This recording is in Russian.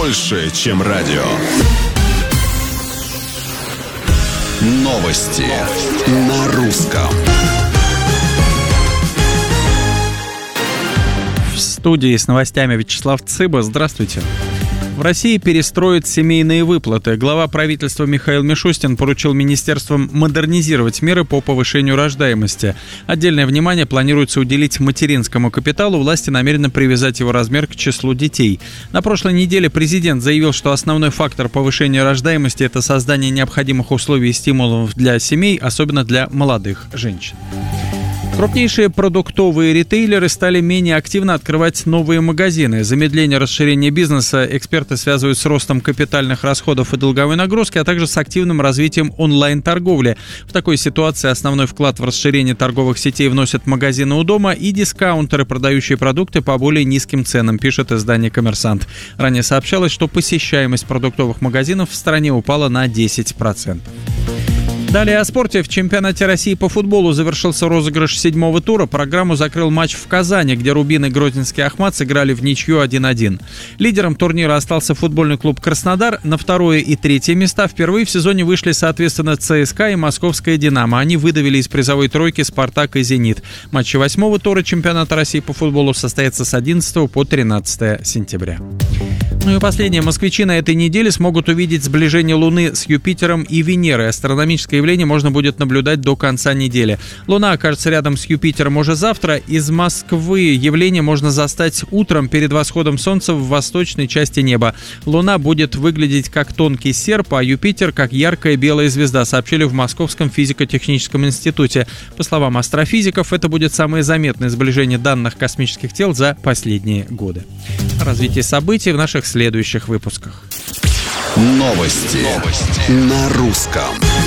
больше, чем радио. Новости на русском. В студии с новостями Вячеслав Цыба. Здравствуйте. В России перестроят семейные выплаты. Глава правительства Михаил Мишустин поручил министерствам модернизировать меры по повышению рождаемости. Отдельное внимание планируется уделить материнскому капиталу. Власти намерены привязать его размер к числу детей. На прошлой неделе президент заявил, что основной фактор повышения рождаемости – это создание необходимых условий и стимулов для семей, особенно для молодых женщин. Крупнейшие продуктовые ритейлеры стали менее активно открывать новые магазины. Замедление расширения бизнеса эксперты связывают с ростом капитальных расходов и долговой нагрузки, а также с активным развитием онлайн-торговли. В такой ситуации основной вклад в расширение торговых сетей вносят магазины у дома и дискаунтеры, продающие продукты по более низким ценам, пишет издание «Коммерсант». Ранее сообщалось, что посещаемость продуктовых магазинов в стране упала на 10%. Далее о спорте. В чемпионате России по футболу завершился розыгрыш 7-го тура. Программу закрыл матч в Казани, где Рубин и Гродненский Ахмат сыграли в ничью 1-1. Лидером турнира остался футбольный клуб «Краснодар». На второе и третье места впервые в сезоне вышли, соответственно, ЦСКА и Московская «Динамо». Они выдавили из призовой тройки «Спартак» и «Зенит». Матчи 8-го тура чемпионата России по футболу состоятся с 11 по 13 сентября. Ну и последнее. Москвичи на этой неделе смогут увидеть сближение Луны с Юпитером и Венерой. Астрономическое явление можно будет наблюдать до конца недели. Луна окажется рядом с Юпитером уже завтра. Из Москвы явление можно застать утром перед восходом Солнца в восточной части неба. Луна будет выглядеть как тонкий серп, а Юпитер как яркая белая звезда, сообщили в Московском физико-техническом институте. По словам астрофизиков, это будет самое заметное сближение данных космических тел за последние годы. Развитие событий в наших следующих выпусках. Новости на русском.